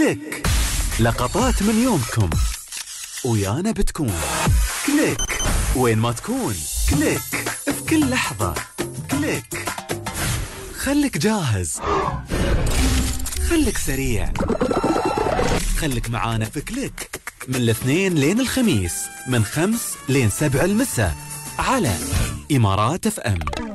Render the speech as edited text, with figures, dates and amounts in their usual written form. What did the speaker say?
كليك، لقطات من يومكم ويانا بتكون. كليك وين ما تكون، كليك في كل لحظة. كليك خليك جاهز، خليك سريع، خليك معانا في كليك من الاثنين لين الخميس من 5 لين 7 المساء على إمارات FM.